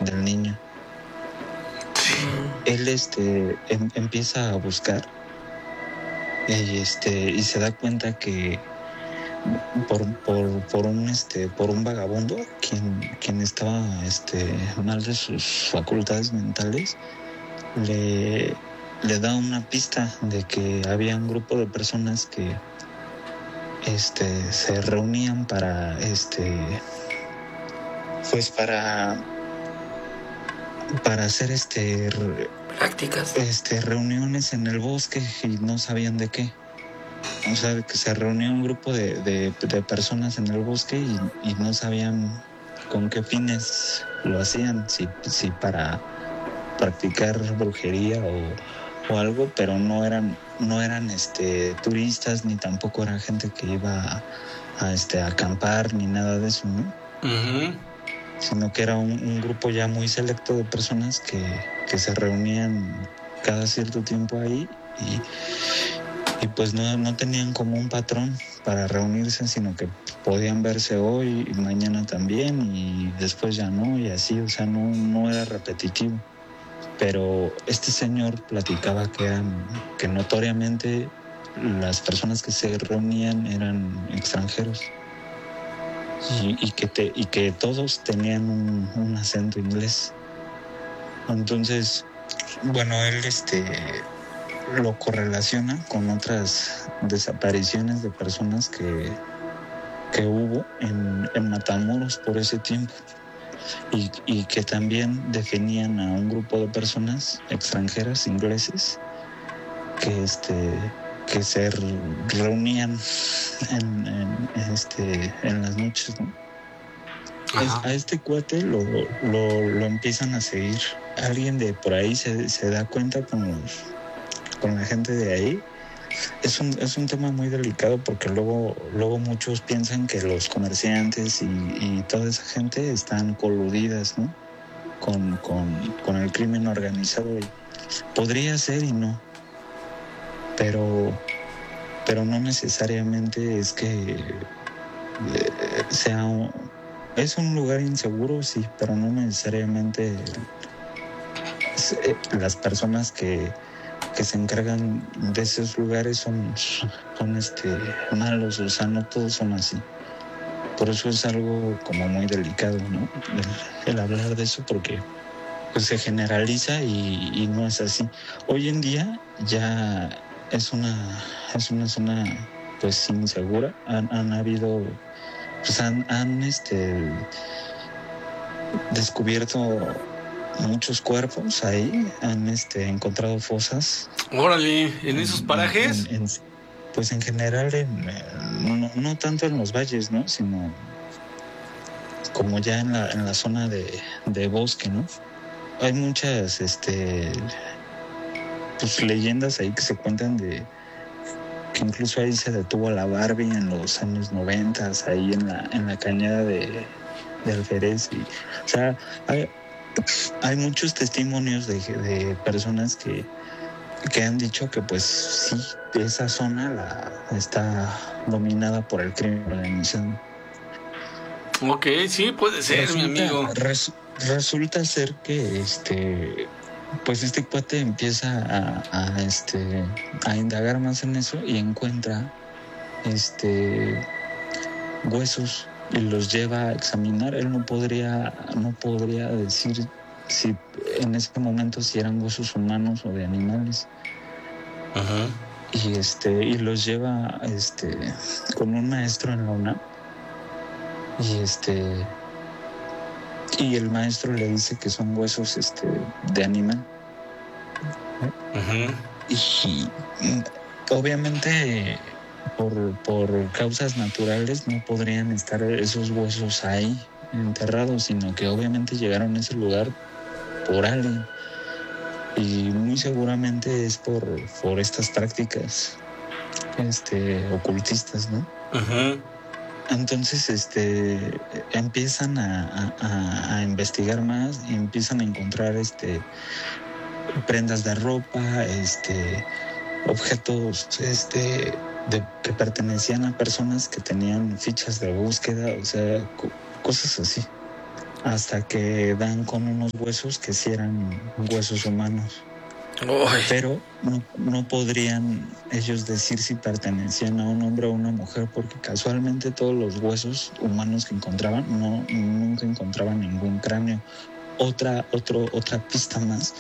del niño. Él empieza a buscar y se da cuenta que por un vagabundo quien estaba mal de sus facultades mentales, le da una pista de que había un grupo de personas que se reunían para pues para hacer prácticas, reuniones en el bosque, y no sabían de qué. O sea, que se reunió un grupo de personas en el bosque y no sabían con qué fines lo hacían, si para practicar brujería o algo, pero no eran turistas, ni tampoco era gente que iba a acampar ni nada de eso, ¿no? Uh-huh. Sino que era un grupo ya muy selecto de personas que se reunían cada cierto tiempo ahí y pues no tenían como un patrón para reunirse, sino que podían verse hoy y mañana también y después ya no, y así, o sea, no era repetitivo. Pero este señor platicaba que notoriamente las personas que se reunían eran extranjeros y que todos tenían un acento inglés. Entonces, bueno, él lo correlaciona con otras desapariciones de personas que hubo en Matamoros por ese tiempo. Y que también definían a un grupo de personas extranjeras, ingleses, que se reunían en las noches, ¿no? A este cuate lo empiezan a seguir. Alguien de por ahí se da cuenta con la gente de ahí. Es un tema muy delicado porque luego muchos piensan que los comerciantes y toda esa gente están coludidas, ¿no? con el crimen organizado. Y podría ser y no, pero no necesariamente es que es un lugar inseguro, sí, pero no necesariamente las personas que se encargan de esos lugares son malos, o sea, no todos son así. Por eso es algo como muy delicado, ¿no? El hablar de eso, porque pues se generaliza y no es así. Hoy en día ya es una zona pues insegura. Han habido, pues han descubierto muchos cuerpos ahí, han encontrado fosas. Órale, ¿en esos parajes? Pues en general, no tanto en los valles, ¿no? Sino como ya en la zona de bosque, ¿no? Hay muchas pues leyendas ahí que se cuentan de que incluso ahí se detuvo a la Barbie en los años 90, ahí en la cañada de Alférez. Y, o sea, hay muchos testimonios de personas que han dicho que pues sí, esa zona está dominada por el crimen organizado. Ok, sí, puede ser, mi amigo. Resulta ser que pues este cuate empieza a indagar más en eso y encuentra huesos y los lleva a examinar. Él no podría decir si en ese momento si eran huesos humanos o de animales. Ajá. Y los lleva con un maestro en la UNAM. Y el maestro le dice que son huesos de animal. Uh-huh. Y obviamente por causas naturales no podrían estar esos huesos ahí enterrados, sino que obviamente llegaron a ese lugar por alguien. Y muy seguramente es por estas prácticas ocultistas, ¿no? Uh-huh. Entonces empiezan a investigar más y empiezan a encontrar prendas de ropa, objetos que pertenecían a personas que tenían fichas de búsqueda, o sea, cosas así. hasta que dan con unos huesos que sí eran huesos humanos. Uy. Pero no podrían ellos decir si pertenecían a un hombre o una mujer, porque casualmente todos los huesos humanos que encontraban nunca encontraban ningún cráneo. Otra pista más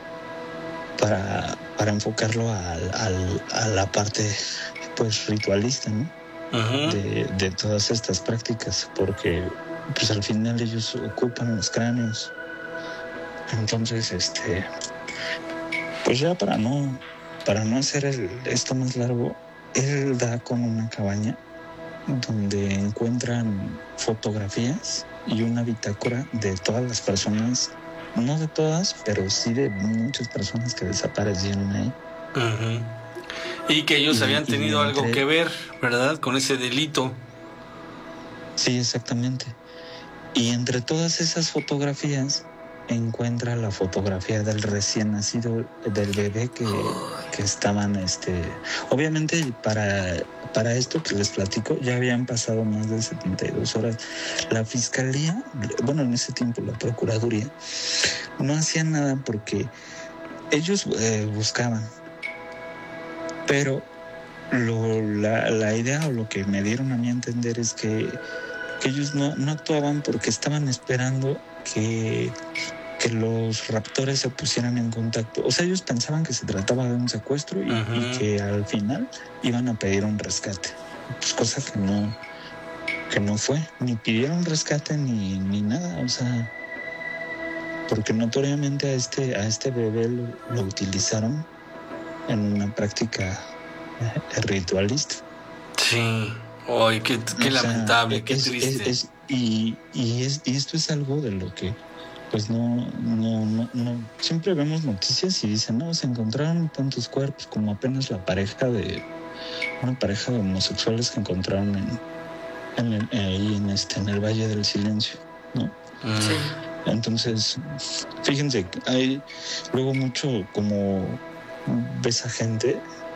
para enfocarlo a la parte pues ritualista, ¿no? Uh-huh. de todas estas prácticas, porque pues al final ellos ocupan los cráneos. Entonces pues ya para no hacer esto más largo, él da con una cabaña donde encuentran fotografías y una bitácora de todas las personas, no de todas, pero sí de muchas personas que desaparecieron ahí. Uh-huh. Y que ellos habían tenido algo que ver, ¿verdad? Con ese delito. Sí, exactamente. Y entre todas esas fotografías encuentra la fotografía del recién nacido, del bebé que estaban, obviamente para esto que les platico, ya habían pasado más de 72 horas. La fiscalía, bueno, en ese tiempo la procuraduría, no hacía nada porque ellos buscaban, pero la idea o lo que me dieron a mí a entender es que ellos no actuaban porque estaban esperando que los raptores se pusieran en contacto. O sea, ellos pensaban que se trataba de un secuestro y que al final iban a pedir un rescate. Pues cosa que no fue. Ni pidieron rescate ni nada. O sea, porque notoriamente a este bebé lo utilizaron en una práctica ritualista. Sí. Ay, qué lamentable, qué triste. Y esto es algo de lo que pues no siempre vemos noticias y dicen, no, se encontraron tantos cuerpos, como apenas una pareja de homosexuales que encontraron ahí en el Valle del Silencio, ¿no? Sí. Entonces, fíjense, hay luego mucho como ves a gente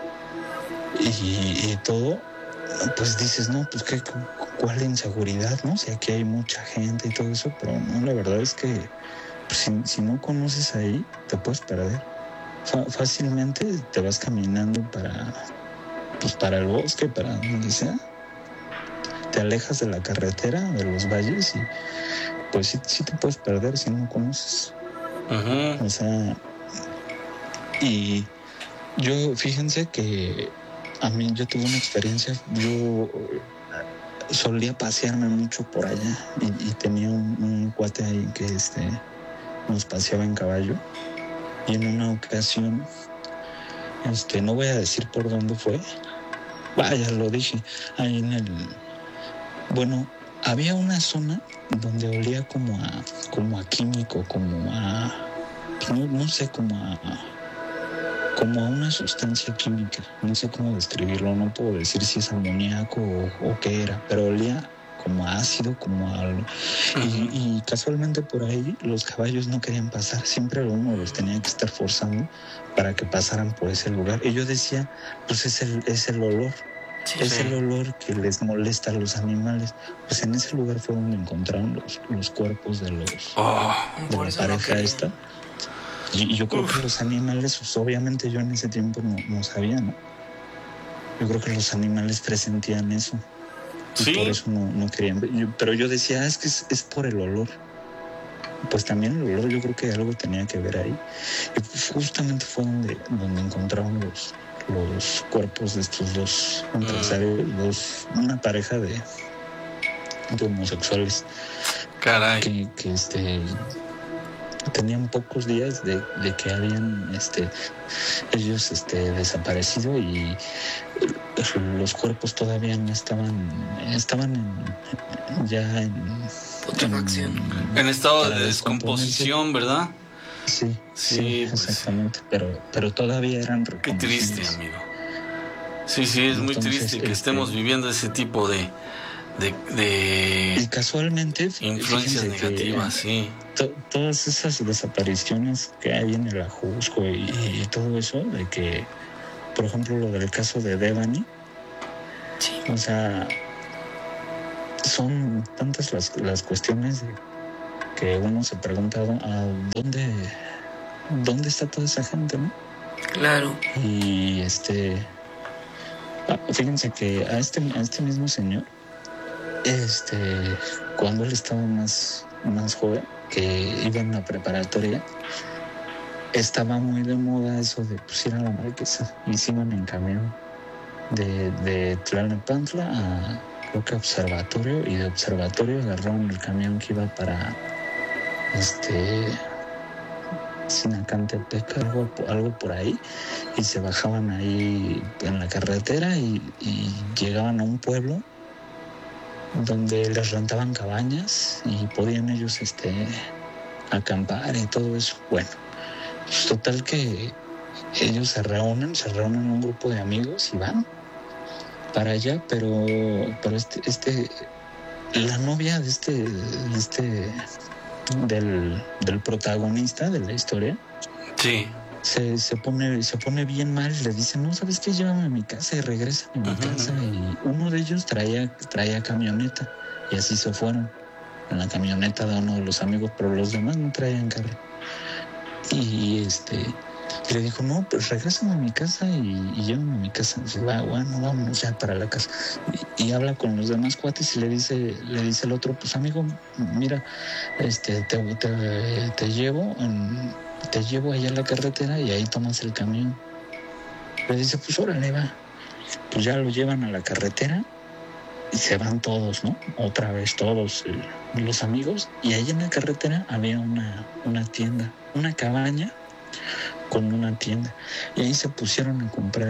y todo, pues dices, no, pues cuál inseguridad, ¿no? Si aquí hay mucha gente y todo eso, pero no, la verdad es que pues, si no conoces ahí, te puedes perder. Fácilmente te vas caminando para el bosque, para donde sea. Te alejas de la carretera, de los valles y pues sí te puedes perder si no conoces. Uh-huh. O sea, y yo, fíjense que a mí yo tuve una experiencia, yo solía pasearme mucho por allá y tenía un cuate ahí que nos paseaba en caballo, y en una ocasión no voy a decir por dónde fue, vaya, lo dije, ahí bueno, había una zona donde olía como a químico, como a no sé, como a una sustancia química, no sé cómo describirlo, no puedo decir si es amoníaco o qué era, pero olía como a ácido, como a algo. Y casualmente por ahí los caballos no querían pasar, siempre uno los tenía que estar forzando para que pasaran por ese lugar. Y yo decía, pues es el olor, el olor que les molesta a los animales. Pues en ese lugar fue donde encontraron los cuerpos de la pareja esta. Y yo creo que los animales, pues obviamente yo en ese tiempo no sabía, ¿no? Yo creo que los animales presentían eso. Y por eso no querían ver. Pero yo decía, es que es por el olor. Pues también el olor yo creo que algo tenía que ver ahí. Y pues justamente fue donde encontraron los cuerpos de estos dos empresarios, una pareja de homosexuales. Caray. Que tenían pocos días de que habían ellos desaparecido, y los cuerpos todavía no estaban ya en estado de descomposición, ¿verdad? Sí, exactamente, pero todavía eran reconocidos. Qué triste, amigo. Sí, es muy triste que estemos viviendo ese tipo de y casualmente influencias negativas, sí. Todas esas desapariciones que hay en el Ajusco y todo eso, de que, por ejemplo, lo del caso de Devani, o sea, son tantas las cuestiones que uno se pregunta a dónde está toda esa gente, ¿no? Claro. Y fíjense que a este mismo señor, cuando él estaba más joven, que iba en la preparatoria, estaba muy de moda eso de ir a la Marquesa, y se iban en camión de Tlalnepantla a, creo que, Observatorio, y de Observatorio agarraron el camión que iba para Sinacantepec, algo por ahí, y se bajaban ahí en la carretera y llegaban a un pueblo donde les rentaban cabañas y podían ellos acampar y todo eso. Bueno, pues total que ellos se reúnen un grupo de amigos y van para allá, pero la novia del protagonista de la historia, sí, se pone bien mal, le dice, no, ¿sabes qué? Llévame a mi casa y regresa a mi casa. Y uno de ellos traía camioneta, y así se fueron en la camioneta de uno de los amigos, pero los demás no traían carro. Y le dijo, no, pues regrésame a mi casa y llévame a mi casa. Dice, bueno, vámonos ya para la casa. Y habla con los demás cuates y le dice el otro, pues amigo, mira, te llevo allá a la carretera y ahí tomas el camión. Le dice, pues órale, va. Pues ya lo llevan a la carretera y se van todos, ¿no? Otra vez todos los amigos. Y ahí en la carretera había una tienda, una cabaña con una tienda. Y ahí se pusieron a comprar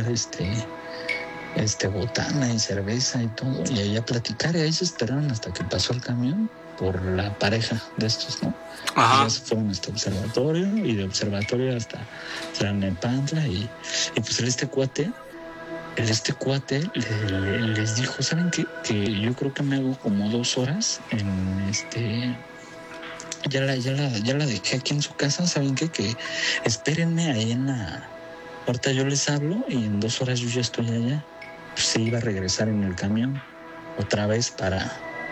botana y cerveza y todo. Y ahí a platicar, y ahí se esperaron hasta que pasó el camión por la pareja de estos, ¿no? Ajá. Y ya se fueron hasta Observatorio, y de Observatorio hasta Tlalnepantla, y pues este cuate les dijo, ¿saben qué? Que yo creo que me hago como 2 horas en ya la dejé aquí en su casa, ¿saben qué? Que espérenme ahí ahorita yo les hablo y en 2 horas yo ya estoy allá. Pues se iba a regresar en el camión otra vez para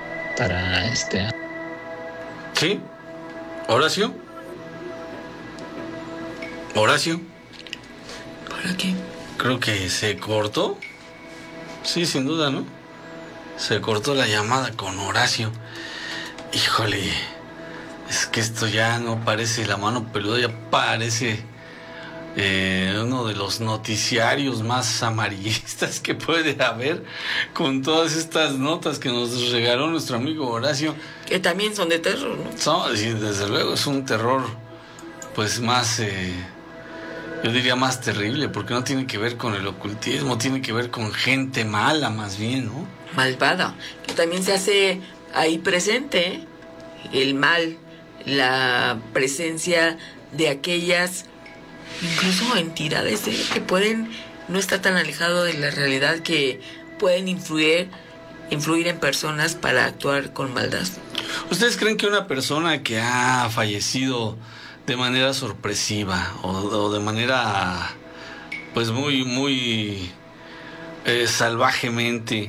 ¿Sí? ¿Horacio? ¿Para qué? Creo que se cortó. Sí, sin duda, ¿no? Se cortó la llamada con Horacio. Híjole, es que esto ya no parece La Mano Peluda, ya parece uno de los noticiarios más amarillistas que puede haber, con todas estas notas que nos regaló nuestro amigo Horacio. Que también son de terror, ¿no? Sí, desde luego, es un terror, pues más, yo diría más terrible, porque no tiene que ver con el ocultismo, tiene que ver con gente mala más bien, ¿no? Malvada, que también se hace ahí presente, ¿eh? El mal, la presencia de aquellas incluso entidades que pueden no estar tan alejado de la realidad, que pueden influir en personas para actuar con maldad. ¿Ustedes creen que una persona que ha fallecido de manera sorpresiva o de manera pues muy salvajemente,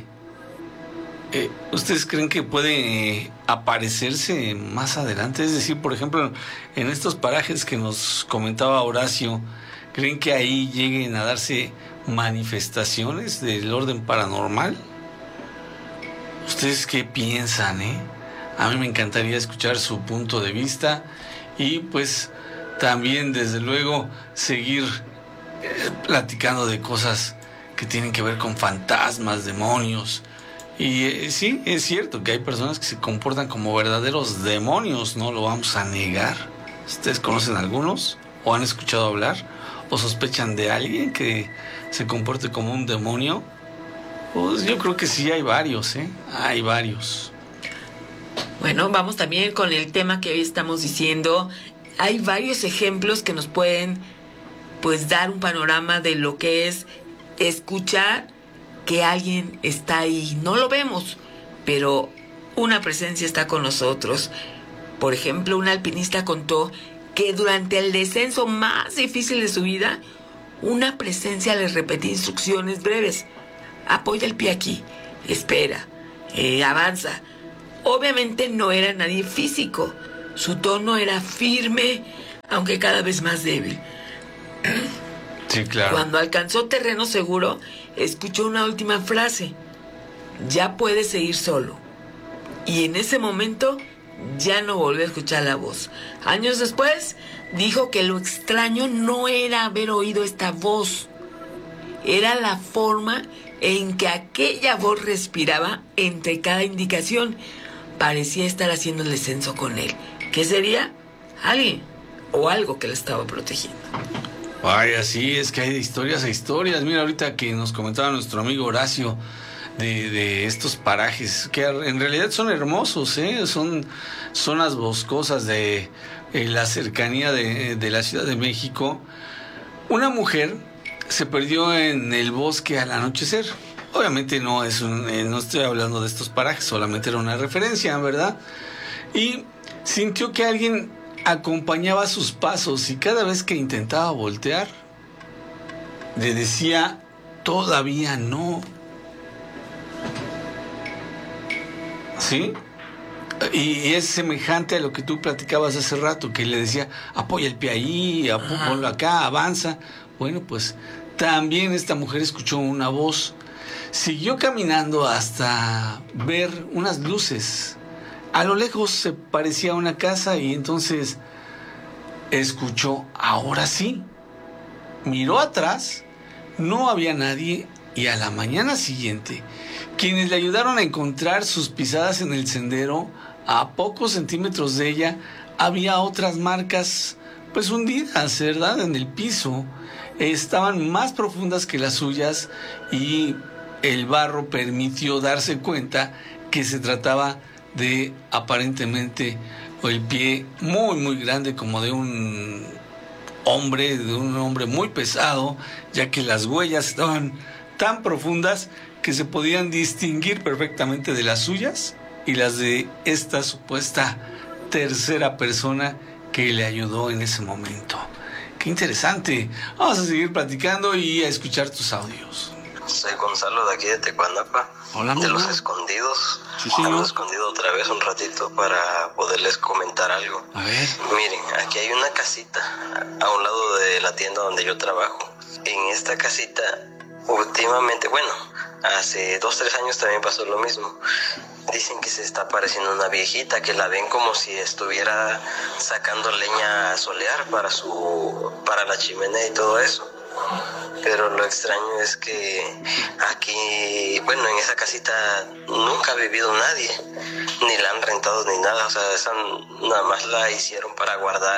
¿ustedes creen que puede aparecerse más adelante? Es decir, por ejemplo, en estos parajes que nos comentaba Horacio, ¿creen que ahí lleguen a darse manifestaciones del orden paranormal? ¿Ustedes qué piensan, A mí me encantaría escuchar su punto de vista y pues también, desde luego, seguir platicando de cosas que tienen que ver con fantasmas, demonios. Y sí, es cierto que hay personas que se comportan como verdaderos demonios, no lo vamos a negar. ¿Ustedes conocen algunos? ¿O han escuchado hablar? ¿O sospechan de alguien que se comporte como un demonio? Pues yo creo que sí, hay varios, Hay varios. Bueno, vamos también con el tema que hoy estamos diciendo. Hay varios ejemplos que nos pueden, pues, dar un panorama de lo que es escuchar que alguien está ahí. No lo vemos, pero una presencia está con nosotros. Por ejemplo, un alpinista contó que durante el descenso más difícil de su vida, una presencia le repetía instrucciones breves. Apoya el pie aquí, espera, avanza. Obviamente no era nadie físico, Su tono era firme, aunque cada vez más débil. Sí, claro. Cuando alcanzó terreno seguro, escuchó una última frase: ya puedes seguir solo. Y en ese momento ya no volvió a escuchar la voz. Años después, dijo que lo extraño no era haber oído esta voz, era la forma en que aquella voz respiraba entre cada indicación. Parecía estar haciendo el descenso con él. ¿Qué sería? Alguien o algo que le estaba protegiendo. Ay, así es que hay historias e historias. Mira, ahorita que nos comentaba nuestro amigo Horacio de estos parajes, que en realidad son hermosos, son zonas boscosas de la cercanía de la Ciudad de México. Una mujer se perdió en el bosque al anochecer. Obviamente no estoy hablando de estos parajes, solamente era una referencia, ¿verdad? Y sintió que alguien acompañaba sus pasos, y cada vez que intentaba voltear, le decía: todavía no. ¿Sí? Y es semejante a lo que tú platicabas hace rato, que le decía: apoya el pie ahí, ponlo acá, avanza. Bueno, pues también esta mujer escuchó una voz. Siguió caminando hasta ver unas luces. A lo lejos se parecía a una casa, y entonces escuchó: ahora sí. Miró atrás, no había nadie, y a la mañana siguiente, quienes le ayudaron a encontrar sus pisadas en el sendero, a pocos centímetros de ella, había otras marcas, pues hundidas, ¿verdad?, en el piso. Estaban más profundas que las suyas, y el barro permitió darse cuenta que se trataba de aparentemente el pie muy muy grande, como de un hombre muy pesado, ya que las huellas estaban tan profundas que se podían distinguir perfectamente de las suyas y las de esta supuesta tercera persona que le ayudó en ese momento. Qué interesante. Vamos a seguir platicando y a escuchar tus audios. Soy Gonzalo, de aquí de Tecuanapa. Hola, de Los Escondidos. Sí, señor. Ando escondido otra vez un ratito para poderles comentar algo. A ver. Miren, aquí hay una casita a un lado de la tienda donde yo trabajo. En esta casita, últimamente, bueno, hace 2-3 años también pasó lo mismo. Dicen que se está apareciendo una viejita, que la ven como si estuviera sacando leña a solear para la chimenea y todo eso. Pero lo extraño es que aquí, bueno, en esa casita nunca ha vivido nadie, ni la han rentado ni nada. O sea, esa nada más la hicieron para guardar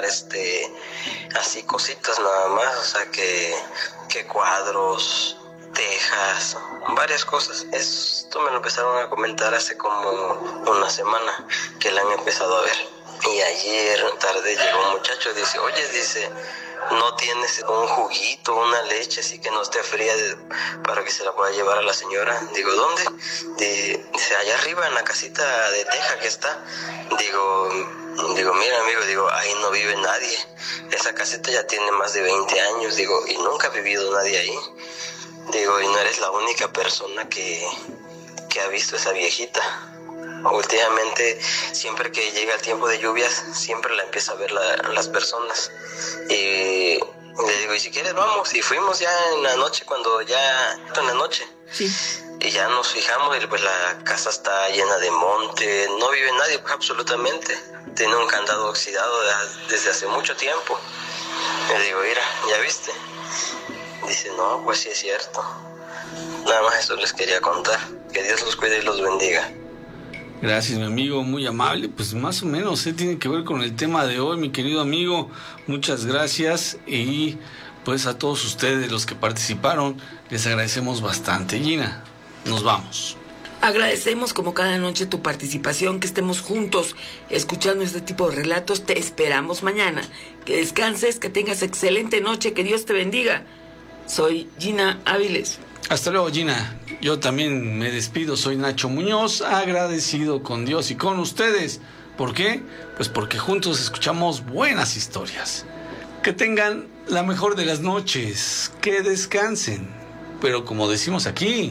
así cositas nada más. O sea, que cuadros, tejas, varias cosas. Esto me lo empezaron a comentar hace como una semana que la han empezado a ver. Y ayer tarde llegó un muchacho y dice: oye, dice, ¿no tienes un juguito, una leche así que no esté fría para que se la pueda llevar a la señora? Digo, ¿dónde? Dice, allá arriba en la casita de teja que está. Digo, mira, amigo, digo, ahí no vive nadie. Esa casita ya tiene más de 20 años, digo, y nunca ha vivido nadie ahí. Digo, y no eres la única persona que ha visto esa viejita. Últimamente, siempre que llega el tiempo de lluvias, siempre la empieza a ver las personas. Y le digo, y si quieres vamos. Y fuimos ya en la noche, en la noche. Sí. Y ya nos fijamos, y pues la casa está llena de monte, no vive nadie, pues absolutamente. Tiene un candado oxidado desde hace mucho tiempo. Le digo, mira, ¿ya viste? Dice, no, pues sí es cierto. Nada más eso les quería contar. Que Dios los cuide y los bendiga. Gracias, mi amigo, muy amable. Pues más o menos tiene que ver con el tema de hoy, mi querido amigo. Muchas gracias, y pues a todos ustedes los que participaron les agradecemos bastante. Gina, nos vamos. Agradecemos como cada noche tu participación, que estemos juntos escuchando este tipo de relatos. Te esperamos mañana. Que descanses, que tengas excelente noche, que Dios te bendiga. Soy Gina Áviles. Hasta luego, Gina. Yo también me despido, soy Nacho Muñoz, agradecido con Dios y con ustedes. ¿Por qué? Pues porque juntos escuchamos buenas historias. Que tengan la mejor de las noches, que descansen. Pero como decimos aquí,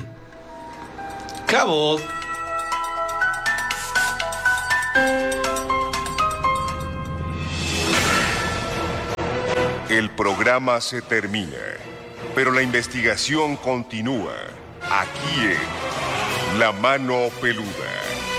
¡cabot! El programa se termina, pero la investigación continúa aquí en La Mano Peluda.